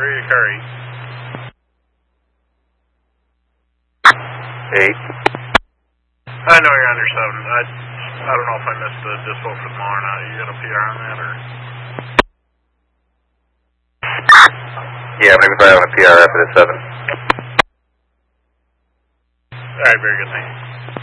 Ready to carry. 8. I know you're under 7. I don't know if I missed the dispo for tomorrow or not. You got a PR on that, or? Yeah, maybe if I have a PR after the 7. Alright, very good, thank you.